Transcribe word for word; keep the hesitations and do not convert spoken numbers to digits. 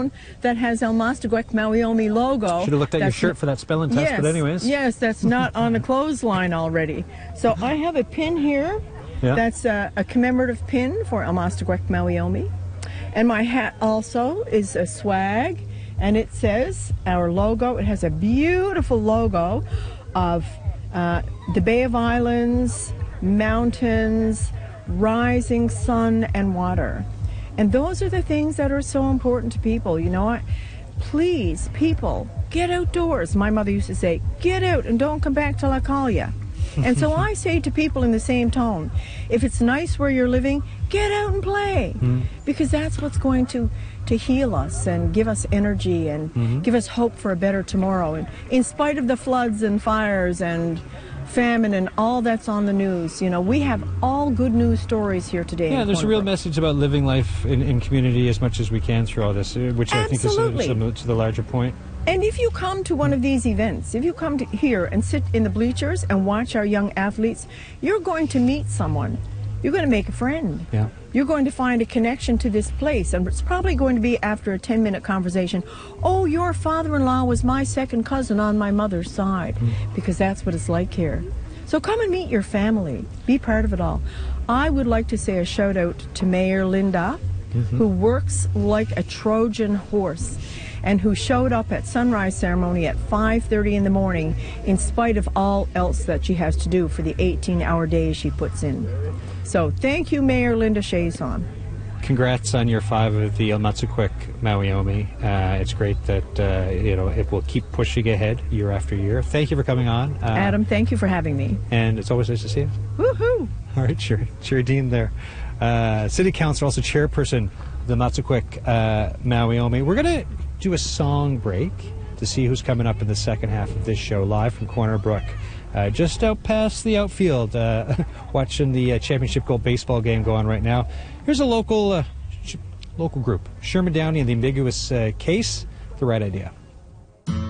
town that has Elmastaguek Mawiomi logo. Should have looked at your shirt for that spelling test, yes, but anyways. Yes, that's not on the clothesline already. So I have a pin here. Yeah. That's a, a commemorative pin for Elmastaguek Mawiomi. And my hat also is a swag, and it says our logo. It has a beautiful logo of uh, the Bay of Islands, mountains, rising sun and water. And those are the things that are so important to people. You know, I, please, people, get outdoors. My mother used to say, get out and don't come back till I call you. And so I say to people in the same tone, if it's nice where you're living, get out and play. Mm-hmm. Because that's what's going to, to heal us and give us energy and mm-hmm. give us hope for a better tomorrow. And in spite of the floods and fires and famine and all that's on the news, you know, we have all good news stories here today. Yeah, there's a real message about living life in, in community as much as we can through all this, which I think is similar to the larger point. And if you come to one of these events, if you come to here and sit in the bleachers and watch our young athletes, you're going to meet someone. You're going to make a friend. Yeah. You're going to find a connection to this place, and it's probably going to be after a ten-minute conversation. Oh, your father-in-law was my second cousin on my mother's side, mm. because that's what it's like here. So come and meet your family. Be part of it all. I would like to say a shout-out to Mayor Linda, mm-hmm. who works like a Trojan horse, and who showed up at sunrise ceremony at five thirty in the morning in spite of all else that she has to do for the eighteen hour days she puts in. So thank you, Mayor Linda Chason. Congrats on your five of the Elmastaguek Mawiomi. Uh, it's great that uh, you know it will keep pushing ahead year after year. Thank you for coming on. Uh, Adam, thank you for having me. And it's always nice to see you. Woohoo! All right, sure. Sure, Dean there. Uh, City Councilor, also chairperson of the Elmastaguek uh, Mawiomi. We're going to do a song break to see who's coming up in the second half of this show, live from Corner Brook, uh, just out past the outfield, uh, watching the uh, championship goal baseball game go on right now. Here's a local uh, sh- local group, Sherman Downey and the Ambiguous uh, Case, The Right Idea.